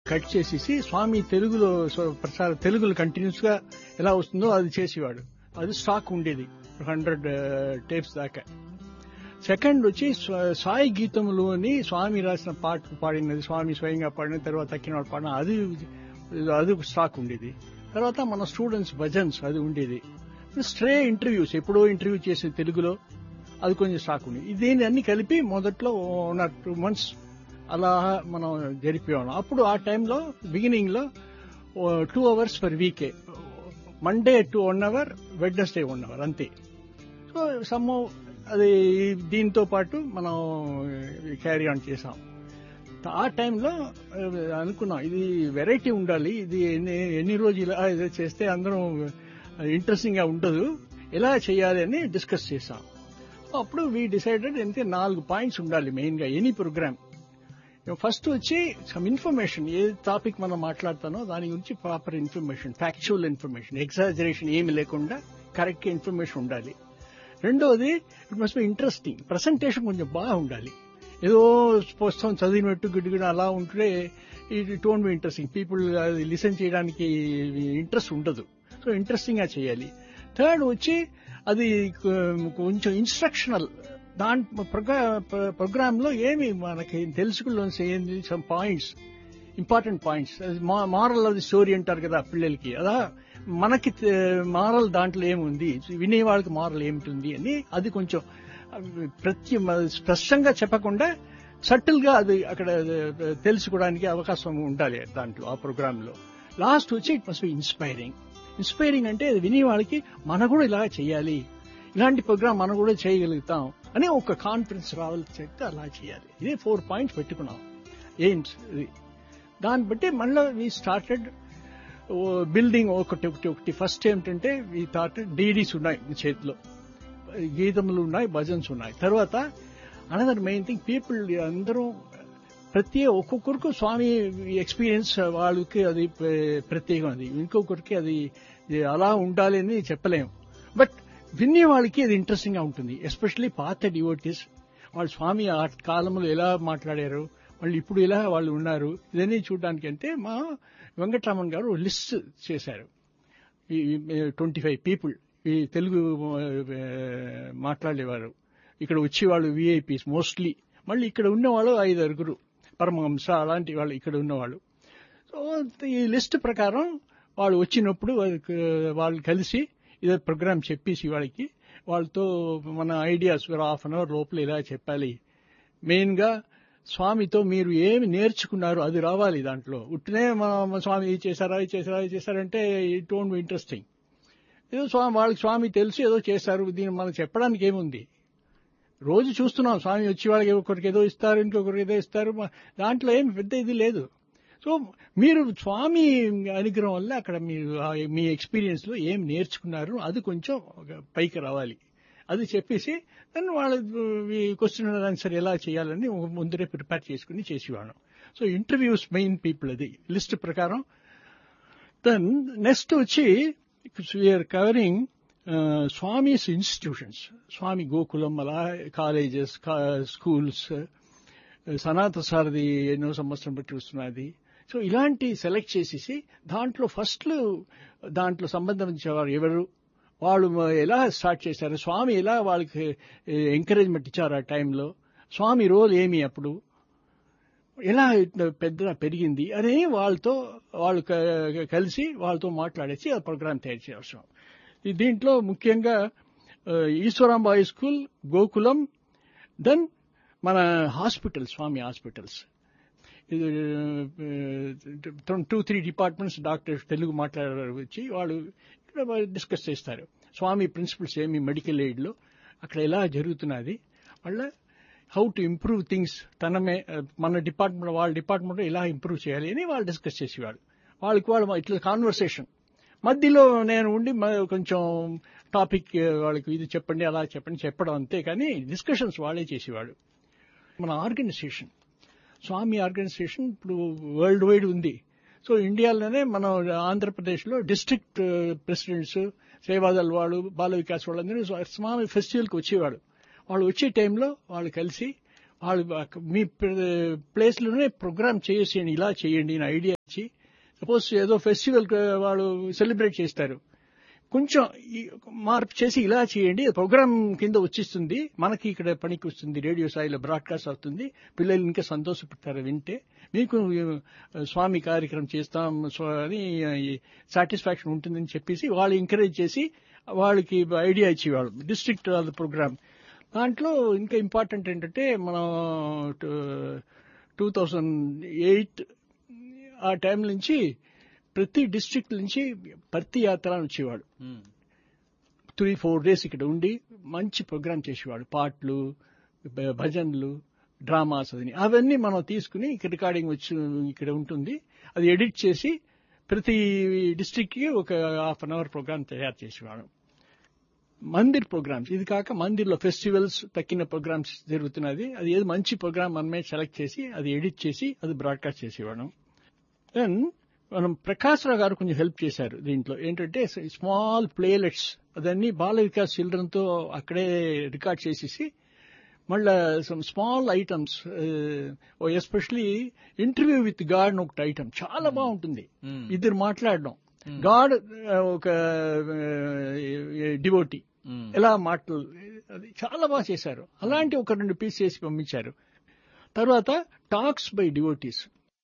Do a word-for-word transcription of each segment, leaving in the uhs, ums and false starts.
Cut చేసేసి స్వామి తెలుగులో ప్రసార తెలుగులో కంటిన్యూస్ గా ఎలా వస్తుందో అది చేసేవాడు. అది స్టాక్ ఉండేది హండ్రెడ్ టేప్స్ దాకా. సెకండ్ వచ్చి సాయి గీతములు అని స్వామి రాసిన పాట పాడినది, స్వామి స్వయంగా పాడిన తర్వాత తక్కినవాడు పాడిన అది అది స్టాక్ ఉండేది. తర్వాత మన స్టూడెంట్స్ భజన్స్ అది ఉండేది. స్ట్రే ఇంటర్వ్యూస్ ఎప్పుడో ఇంటర్వ్యూ చేసే తెలుగులో అది కొంచెం స్టాక్ ఉండేది. దీన్ని అన్ని కలిపి మొదట్లో వన్ ఆర్ టూ మంత్స్ అలా మనం జరిపేవాళ్ళం. అప్పుడు ఆ టైంలో బిగినింగ్ లో టూ అవర్స్ పర్ వీకే, Monday two one hour, Wednesday one hour అంతే. సో సమ్ అది దీంతో పాటు మనం క్యారీ ఆన్ చేసాం. ఆ టైంలో అనుకున్నాం ఇది వెరైటీ ఉండాలి, ఇది ఎన్ని ఎన్ని రోజులు ఇలా చేస్తే అందరం ఇంట్రెస్టింగ్ గా ఉండదు, ఎలా చేయాలి అని డిస్కస్ చేసాం. అప్పుడు వీ డిసైడెడ్ అంటే నాలుగు పాయింట్స్ ఉండాలి మెయిన్ గా ఎనీ ప్రోగ్రామ్. ఫస్ట్ వచ్చి సమ్ ఇన్ఫర్మేషన్, ఏ టాపిక్ మనం మాట్లాడతానో దాని గురించి proper information, factual information, exaggeration ఏమి లేకుండా కరెక్ట్ ఇన్ఫర్మేషన్ ఉండాలి. రెండోది it must be interesting, presentation కొంచెం బాగా ఉండాలి. ఏదో పుస్తకం చదివినట్టు గిడ్డుగిడ అలా ఉంటే it don't be interesting, people listen చేయడానికి ఇంట్రెస్ట్ ఉండదు. సో ఇంట్రెస్టింగ్ గా చేయాలి. థర్డ్ వచ్చి అది కొంచెం ఇన్స్ట్రక్షనల్, దాని ప్రోగ్రామ్ లో ఏమి మనకి తెలుసుకోవాల్సి ఏంది some points, important points, moral of the story అంటారు కదా పిల్లలకి, అదా మనకి మారల్ దాంట్లో ఏముంది, వినే వాళ్ళకి మారల్ ఏమిటి అని అది కొంచెం ప్రతి స్పష్టంగా చెప్పకుండా సటిల్ గా అది అక్కడ తెలుసుకోవడానికి అవకాశం ఉండాలి దాంట్లో ఆ ప్రోగ్రామ్ లో. లాస్ట్ వచ్చి it must be inspiring. Inspiring అంటే అది వినే వాళ్ళకి మన కూడా ఇలా చేయాలి, ఇలాంటి ప్రోగ్రామ్ మనం కూడా చేయగలుగుతాం అని ఒక కాన్ఫిడెన్స్ రావాలి, చెప్తే అలా చేయాలి. ఇదే ఫోర్ పాయింట్స్ పెట్టుకున్నాం ఎయిమ్స్. దాన్ని బట్టి మళ్ళీ వీ స్టార్టెడ్ బిల్డింగ్ ఒకటి ఒకటి ఒకటి. ఫస్ట్ ఏమిటంటే వీ స్టార్టెడ్ డీడీస్ ఉన్నాయి చేతిలో, గీతములు ఉన్నాయి, భజన్స్ ఉన్నాయి. తర్వాత అనదర్ మెయిన్ థింగ్, పీపుల్ అందరూ ప్రతి ఒక్కొక్కరికి స్వామి ఎక్స్పీరియన్స్ వాళ్ళకి అది ప్రత్యేకం, అది ఇంకొకరికి అది అలా ఉండాలి అని చెప్పలేము. బట్ వినే వాళ్ళకి అది ఇంట్రెస్టింగ్ గా ఉంటుంది. ఎస్పెషల్లీ పాత డివోటీస్, వాళ్ళు స్వామి ఆ కాలంలో ఎలా మాట్లాడారు, వాళ్ళు ఇప్పుడు ఎలా వాళ్ళు ఉన్నారు, ఇదన్నీ చూడడానికి. అంటే మా వెంకటరామన్ గారు లిస్ట్ చేశారు, ట్వంటీ ఫైవ్ పీపుల్ ఈ తెలుగు మాట్లాడేవారు, ఇక్కడ వచ్చేవాళ్ళు విఐపీస్ మోస్ట్లీ, మళ్ళీ ఇక్కడ ఉన్నవాళ్ళు ఐదు ఆరుగురు పరమహంస అలాంటి వాళ్ళు ఇక్కడ ఉన్నవాళ్ళు. సో ఈ లిస్ట్ ప్రకారం వాళ్ళు వచ్చినప్పుడు వాళ్ళు కలిసి ఇదే ప్రోగ్రామ్ చెప్పేసి వాళ్ళకి వాళ్ళతో మన ఐడియాస్ హాఫ్ అన్ అవర్ లోపల ఇలా చెప్పాలి. మెయిన్ గా స్వామితో మీరు ఏమి నేర్చుకున్నారు అది రావాలి దాంట్లో. ఉట్టినే మన స్వామి ఇది చేశారా ఇది చేశారా ఇది చేశారంటే ఇట్ డోంట్ బి ఇంట్రెస్టింగ్. ఏదో స్వామి వాళ్ళకి స్వామి తెలుసు ఏదో చేశారు, దీన్ని మనం చెప్పడానికి ఏముంది. రోజు చూస్తున్నాం స్వామి వచ్చి వాళ్ళకి ఒకరికి ఏదో ఇస్తారు, ఇంకొకరికి ఏదో ఇస్తారు, దాంట్లో ఏమి పెద్ద ఇది లేదు. సో మీరు స్వామి అనుగ్రహం వల్ల అక్కడ మీరు మీ ఎక్స్పీరియన్స్ లో ఏం నేర్చుకున్నారు అది కొంచెం పైకి రావాలి. అది చెప్పేసి దాన్ని వాళ్ళ క్వశ్చన్ ఆన్సర్ ఎలా చేయాలని ముందరే ప్రిపేర్ చేసుకుని చేసేవాళ్ళం. సో ఇంటర్వ్యూస్ మెయిన్ పీపుల్ అది లిస్ట్ ప్రకారం. దెన్ నెక్స్ట్ వచ్చి వీఆర్ కవరింగ్ స్వామిస్ ఇన్స్టిట్యూషన్స్, స్వామి గోకులం అలా కాలేజెస్, స్కూల్స్, సనాతన సారథి ఎన్నో సంవత్సరం బట్టి వస్తున్నది. సో ఇలాంటి సెలెక్ట్ చేసేసి దాంట్లో ఫస్ట్ దాంట్లో సంబంధించేవారు ఎవరు, వాళ్ళు ఎలా స్టార్ట్ చేశారు, స్వామి ఎలా వాళ్ళకి ఎంకరేజ్మెంట్ ఇచ్చారు ఆ టైంలో, స్వామి రోల్ ఏమి అప్పుడు, ఎలా పెద్ద పెరిగింది అని వాళ్ళతో వాళ్ళు కలిసి వాళ్ళతో మాట్లాడేసి ఆ ప్రోగ్రామ్ తయారు చేయాల్సిన. దీంట్లో ముఖ్యంగా Eswaramba high school, Gokulam, then మన హాస్పిటల్స్, స్వామి hospitals, two three departments doctors Telugu మాట్లాడారు వచ్చి వాళ్ళు డిస్కస్ చేస్తారు. స్వామి ప్రిన్సిపల్స్ ఏమి మెడికల్ ఎయిడ్ లో అక్కడ ఎలా జరుగుతున్నది, మళ్ళీ హౌ టు ఇంప్రూవ్ థింగ్స్ తనమే మన డిపార్ట్మెంట్ వాళ్ళ డిపార్ట్మెంట్ ఎలా ఇంప్రూవ్ చేయాలి అని వాళ్ళు డిస్కస్ చేసేవాళ్ళు. వాళ్ళకి వాళ్ళు ఇట్లా కాన్వర్సేషన్ మధ్యలో నేను ఉండి కొంచెం టాపిక్ వాళ్ళకి ఇది చెప్పండి అలా చెప్పండి చెప్పడం అంతే, కానీ డిస్కషన్స్ వాళ్ళే చేసేవాడు. మన ఆర్గనైజేషన్, స్వామి ఆర్గనైజేషన్ ఇప్పుడు వరల్డ్ వైడ్ ఉంది. సో ఇండియాలోనే మనం ఆంధ్రప్రదేశ్లో డిస్ట్రిక్ట్ ప్రెసిడెంట్స్, సేవాదల్ వాళ్ళు, బాల వికాస్ వాళ్ళందరూ స్వామి ఫెస్టివల్కి వచ్చేవాడు. వాళ్ళు వచ్చే టైంలో వాళ్ళు కలిసి వాళ్ళు మీ ప్లేస్లోనే ప్రోగ్రామ్ చేసేయండి, ఇలా చేయండి ఐడియా సపోజ్ ఏదో ఫెస్టివల్ వాళ్ళు సెలబ్రేట్ చేస్తారు, కొంచెం మార్పు చేసి ఇలా చేయండి, ప్రోగ్రామ్ కింద వచ్చిస్తుంది, మనకి ఇక్కడ పనికి వస్తుంది, రేడియో స్థాయిలో బ్రాడ్కాస్ట్ అవుతుంది, పిల్లలు ఇంకా సంతోషపడతారు వింటే, మీకు స్వామి కార్యక్రమం చేస్తాం అని సాటిస్ఫాక్షన్ ఉంటుందని చెప్పేసి వాళ్ళు ఎంకరేజ్ చేసి వాళ్ళకి ఐడియా ఇచ్చేవాళ్ళు. డిస్ట్రిక్ట్ ప్రోగ్రామ్ దాంట్లో ఇంకా ఇంపార్టెంట్ ఏంటంటే, మనం టూ థౌజండ్ ఎయిట్ ఆ టైం నుంచి ప్రతి డిస్ట్రిక్ట్ నుంచి ప్రతి యాత్ర అని వచ్చేవాడు. త్రీ ఫోర్ డేస్ ఇక్కడ ఉండి మంచి ప్రోగ్రామ్ చేసేవాడు. పాటలు, భజనలు, డ్రామాస్ అని అవన్నీ మనం తీసుకుని ఇక్కడ రికార్డింగ్ వచ్చి ఇక్కడ ఉంటుంది, అది ఎడిట్ చేసి ప్రతి డిస్ట్రిక్ట్ కి ఒక హాఫ్ అన్ అవర్ ప్రోగ్రామ్ తయారు చేసేవాడు. మందిర్ ప్రోగ్రామ్స్, ఇది కాక మందిర్లో ఫెస్టివల్స్ తక్కిన ప్రోగ్రామ్స్ జరుగుతున్నది, అది ఏది మంచి ప్రోగ్రామ్ మనమే సెలెక్ట్ చేసి అది ఎడిట్ చేసి అది బ్రాడ్కాస్ట్ చేసేవాడు. దెన్ మనం ప్రకాశ్ రావు గారు కొంచెం హెల్ప్ చేశారు దీంట్లో. ఏంటంటే స్మాల్ ప్లేలెట్స్ అదన్నీ బాల వికాస్ చిల్డ్రన్ తో అక్కడే రికార్డ్ చేసేసి, మళ్ళా some small items, especially interview with God అని ఒకటి ఐటమ్ చాలా బాగుంటుంది. ఇద్దరు మాట్లాడడం, గాడ్ ఒక డివోటీ ఎలా మాటలు, అది చాలా బాగా చేశారు. అలాంటి ఒక రెండు పీస్ చేసి పంపించారు. తర్వాత టాక్స్ బై డివోటీస్,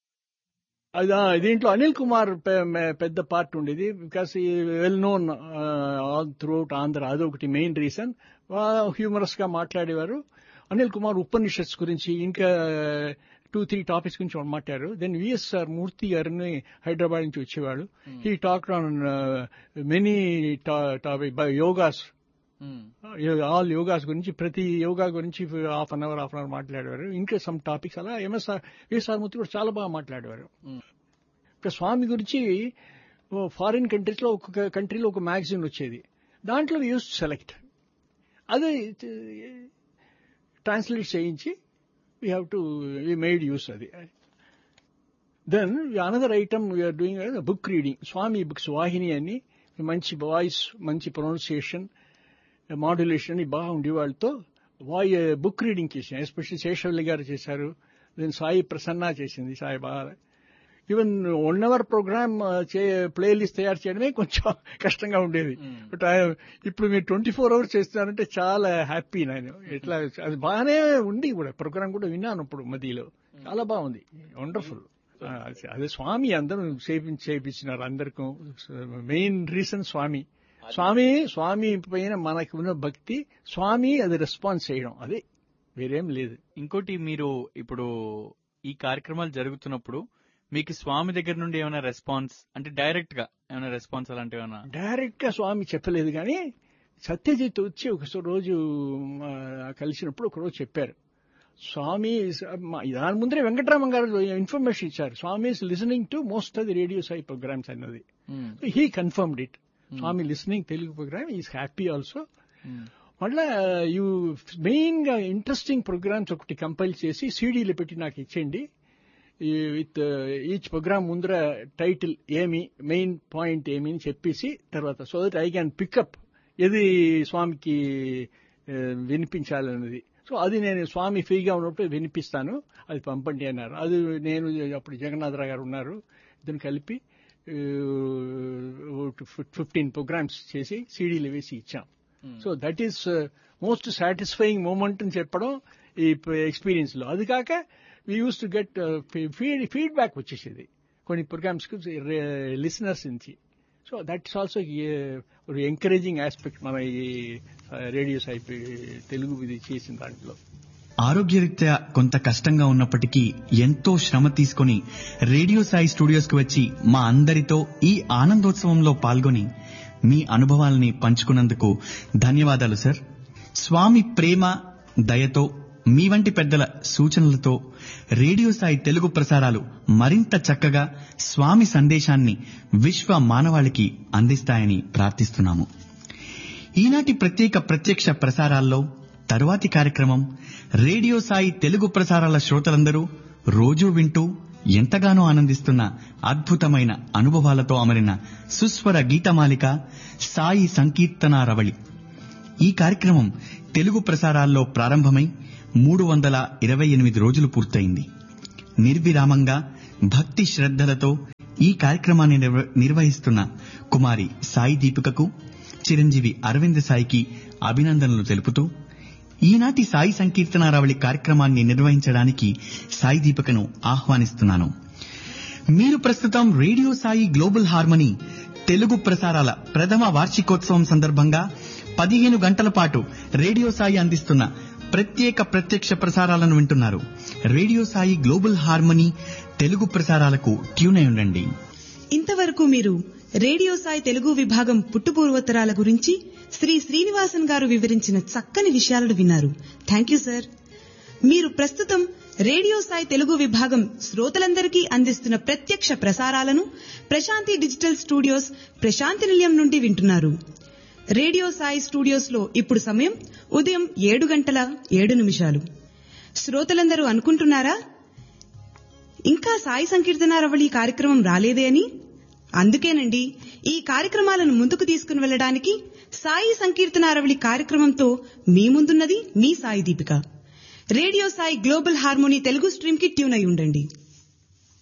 అది దీంట్లో అనిల్ కుమార్ పెద్ద పార్ట్ ఉండేది, బికాస్ ఈ well known all throughout Andhra, అదొకటి మెయిన్ రీజన్. హ్యూమరస్ గా మాట్లాడేవారు. అనిల్ కుమార్ ఉపనిషత్స్ గురించి ఇంకా టూ త్రీ టాపిక్స్ గురించి మాట్లాడారు. దెన్ విఎస్ఆర్ మూర్తి గారిని హైదరాబాద్ నుంచి వచ్చేవాడు. He talk on many topic by yogas, all yogas గురించి, ప్రతి యోగా గురించి half an hour half an hour మాట్లాడేవారు. ఇంకా సమ్ టాపిక్స్ అలా ఎంఎస్ఆర్ విఎస్ఆర్ మూర్తి కూడా చాలా బాగా మాట్లాడేవారు. ఇంకా స్వామి గురించి ఫారిన్ కంట్రీస్ లో ఒక్కొక్క కంట్రీలో ఒక మ్యాగజైన్ వచ్చేది, దాంట్లో యూస్ సెలెక్ట్, అది ట్రాన్స్లేట్ చేయించి we have to we made use అది. Then another item we are doing book reading, స్వామి బుక్స్ వాహిని అని, మంచి వాయిస్, మంచి ప్రొనౌన్సియేషన్, మాడ్యులేషన్ బాగా ఉండే వాళ్ళతో వాయి బుక్ రీడింగ్ చేశాను. ఎస్పెషల్లీ శేషవల్లి గారు చేశారు. దెన్ సాయి ప్రసన్న చేసింది, సాయి బాగా. Even one hour programme playlist తయారు చేయడమే కొంచెం కష్టంగా ఉండేది. బట్ ఇప్పుడు మీరు ట్వంటీ ఫోర్ అవర్స్ చేస్తున్నారంటే చాలా హ్యాపీ నేను. ఎట్లా అది బాగానే ఉంది కూడా, ప్రోగ్రామ్ కూడా విన్నాను ఇప్పుడు మధ్యలో, చాలా బాగుంది, వండర్ఫుల్. అదే స్వామి అందరూ చేయించినారు, అందరికీ మెయిన్ రీజన్ స్వామి. స్వామి స్వామి పైన మనకు ఉన్న భక్తి, స్వామి అది రెస్పాన్స్ చేయడం, అదే వేరేం లేదు. ఇంకోటి, మీరు ఇప్పుడు ఈ కార్యక్రమాలు జరుగుతున్నప్పుడు మీకు స్వామి దగ్గర నుండి ఏమైనా రెస్పాన్స్, అంటే డైరెక్ట్ గా ఏమైనా రెస్పాన్స్ అలాంటివి ఏమైనా? డైరెక్ట్ గా స్వామి చెప్పలేదు, కానీ సత్యజిత్ వచ్చి ఒక రోజు కలిసినప్పుడు ఒక రోజు చెప్పారు, స్వామి దాని ముందరే వెంకటరామన్ గారు ఇన్ఫర్మేషన్ ఇచ్చారు, స్వామి is listening to most of the radio Sai programmes అన్నది. He confirmed it. Swamy listening Telugu programme, is happy also. మళ్ళా యూ మెయిన్ గా ఇంట్రెస్టింగ్ ప్రోగ్రామ్స్ ఒకటి కంపైల్ చేసి సీడీలు పెట్టి నాకు ఇచ్చేయండి, విత్ ఈచ్ ప్రోగ్రామ్ ముందర టైటిల్ ఏమి, మెయిన్ పాయింట్ ఏమి అని చెప్పేసి, తర్వాత so that I can pickup ఏది స్వామికి వినిపించాలన్నది. సో అది నేను స్వామి ఫ్రీగా ఉన్నప్పుడు వినిపిస్తాను, అది పంపండి అన్నారు. అది నేను అప్పుడు జగన్నాథరావు గారు ఉన్నారు, ఇద్దరు కలిపి ఫిఫ్టీన్ ప్రోగ్రామ్స్ చేసి సీడీలు వేసి ఇచ్చాం. So that is most satisfying moment అని చెప్పడం ఈ ఎక్స్పీరియన్స్ లో. అది కాక we use to get feedback వచ్చేసేది కొన్ని ప్రోగ్రామ్స్ కి లిసనర్స్ నుంచి. So that's also encouraging aspect మన ఈ రేడియో సాయి తెలుగు ఇది చేసిన దాంట్లో. ఆరోగ్యరీత్యా కొంత కష్టంగా ఉన్నప్పటికీ ఎంతో శ్రమ తీసుకుని రేడియో సాయి స్టూడియోస్ కు వచ్చి మా అందరితో ఈ ఆనందోత్సవంలో పాల్గొని మీ అనుభవాల్ని పంచుకున్నందుకు ధన్యవాదాలు సార్. స్వామి ప్రేమ దయతో మీ వంటి పెద్దల సూచనలతో రేడియో సాయి తెలుగు ప్రసారాలు మరింత చక్కగా స్వామి సందేశాన్ని విశ్వ మానవాళికి అందిస్తాయని ప్రార్థిస్తున్నాము. ఈనాటి ప్రత్యేక ప్రత్యక్ష ప్రసారాల్లో తరువాతి కార్యక్రమం రేడియో సాయి తెలుగు ప్రసారాల శ్రోతలందరూ రోజూ వింటూ ఎంతగానో ఆనందిస్తున్న అద్భుతమైన అనుభవాలతో అమరిన సుస్వర గీతమాలిక సాయి సంకీర్తనారవళి. ఈ కార్యక్రమం తెలుగు ప్రసారాల్లో ప్రారంభమై మూడు వందల ఇరవై ఎనిమిది రోజులు పూర్తయింది. నిర్విరామంగా భక్తి శ్రద్ధలతో ఈ కార్యక్రమాన్ని నిర్వ- నిర్వహిస్తున్న కుమారి సాయి దీపికకు, చిరంజీవి అరవింద్ సాయికి అభినందనలు తెలుపుతూ ఈనాటి సాయి సంకీర్తనారావళి కార్యక్రమాన్ని నిర్వహించడానికి సాయి దీపికను ఆహ్వానిస్తున్నాను. మీరు ప్రస్తుతం radio Sai global harmony Telugu ప్రసారాల ప్రథమ వార్షికోత్సవం సందర్భంగా పదిహేను గంటల పాటు రేడియో సాయి అందిస్తున్న ప్రత్యేక ప్రత్యక్ష ప్రసారాలను వింటున్నారు. Radio Sai global harmony Telugu ప్రసారాలకు tune అయి ఉండండి. ఇంతవరకు మీరు రేడియో సాయి తెలుగు విభాగం పుట్టుపూర్వోత్తరాల గురించి శ్రీ శ్రీనివాసన్ గారు వివరించిన చక్కని విషయాలను విన్నారు. Thank you sir. మీరు ప్రస్తుతం రేడియో సాయి తెలుగు విభాగం శ్రోతలందరికీ అందిస్తున్న ప్రత్యక్ష ప్రసారాలను ప్రశాంతి డిజిటల్ స్టూడియోస్ ప్రశాంతి నిలయం నుండి వింటున్నారు. రేడియో సాయి స్టూడియోస్ లో ఇప్పుడు సమయం ఉదయం ఏడు గంటల ఏడు నిమిషాలు. శ్రోతలందరూ అనుకుంటున్నారా, ఇంకా సాయి సంకీర్తనారవళి కార్యక్రమం రాలేదే అని? అందుకేనండి, ఈ కార్యక్రమాలను ముందుకు తీసుకుని వెళ్లడానికి సాయి సంకీర్తనారవళి కార్యక్రమంతో మీ ముందున్నది మీ Sai Deepika. Radio Sai global harmony Telugu stream కి ట్యూన్ అయి ఉండండి.